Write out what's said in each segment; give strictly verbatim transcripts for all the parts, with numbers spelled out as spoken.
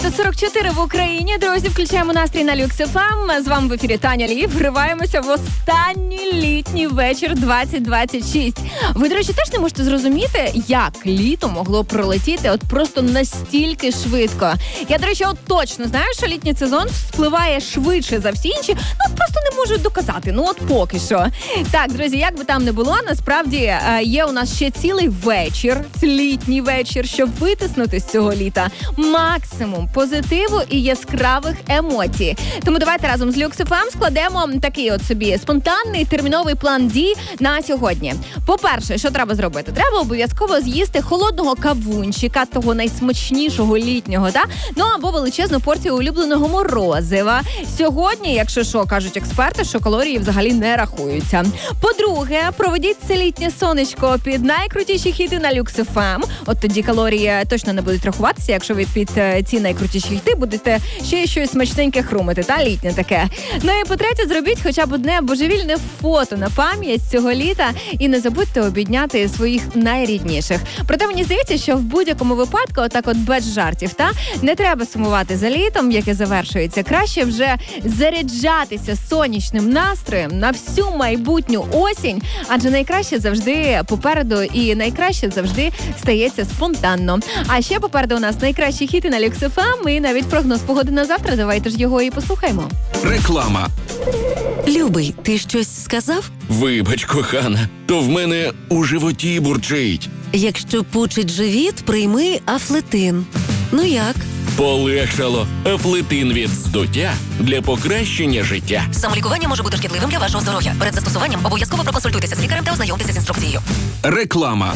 шістнадцята сорок чотири в Україні. Друзі, включаємо настрій на Люкс еф ем. З вами в ефірі Таня Лі. Вриваємося в останній літній вечір двадцять двадцять шість. Ви, до речі, теж не можете зрозуміти, як літо могло пролетіти от просто настільки швидко. Я, до речі, от точно знаю, що літній сезон спливає швидше за всі інші. Ну, просто не можу доказати. Ну, от поки що. Так, друзі, як би там не було, насправді є у нас ще цілий вечір, літній вечір, щоб витиснути з цього літа максимум позитиву і яскравих емоцій. Тому давайте разом з Люкс еф ем складемо такий от собі спонтанний терміновий план дій на сьогодні. По-перше, що треба зробити? Треба обов'язково з'їсти холодного кавунчика, того найсмачнішого літнього, та? Ну або величезну порцію улюбленого морозива. Сьогодні, якщо що, кажуть експерти, що калорії взагалі не рахуються. По-друге, проведіть це літнє сонечко під найкрутіші хіти на Люкс еф ем. От тоді калорії точно не будуть рахуватися, якщо ви під ці найкрутіші хіти будете ще щось смачненьке хрумити, та літнє таке. Ну і по-третє, зробіть хоча б одне божевільне фото на пам'ять цього літа і не забудьте обідняти своїх найрідніших. Проте мені здається, що в будь-якому випадку, отак от без жартів, та не треба сумувати за літом, яке завершується. Краще вже заряджатися сонячним настроєм на всю майбутню осінь, адже найкраще завжди попереду і найкраще завжди стається спонтанно. А ще попереду у нас найкращі хіти на Люкс еф ем і навіть прогноз погоди на завтра. Давайте ж його і послухаємо. Реклама. Любий, ти щось сказав? Вибач, кохана, то в мене у животі бурчить. Якщо пучить живіт, прийми Афлетин. Ну як? Полегшало. Афлетин від здуття для покращення життя. Самолікування може бути шкідливим для вашого здоров'я. Перед застосуванням обов'язково проконсультуйтеся з лікарем та ознайомтеся з інструкцією. Реклама.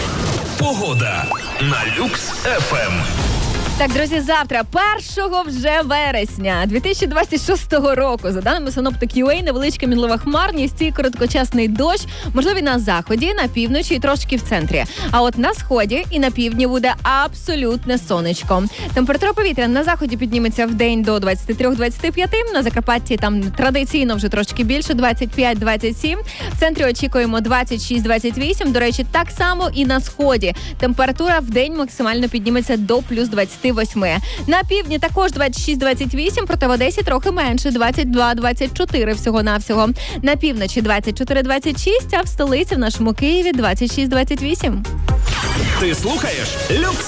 Погода на Люкс еф ем. Так, друзі, завтра, першого вже вересня дві тисячі двадцять шостого року, за даними Synoptic ю ей, невеличка мінлива хмарність і короткочасний дощ, можливий на заході, на півночі і трошки в центрі. А от на сході і на півдні буде абсолютне сонечко. Температура повітря на заході підніметься в день до двадцять три двадцять п'ять, на Закарпатті там традиційно вже трошки більше, двадцять п'ять двадцять сім. В центрі очікуємо двадцять шість двадцять вісім, до речі, так само і на сході. Температура в день максимально підніметься до плюс двадцять восьми. На півдні також двадцять шість двадцять вісім, проте в Одесі трохи менше, двадцять два двадцять чотири всього-навсього. На півночі двадцять чотири двадцять шість, а в столиці в нашому Києві двадцять шість двадцять вісім. Ти слухаєш Люкс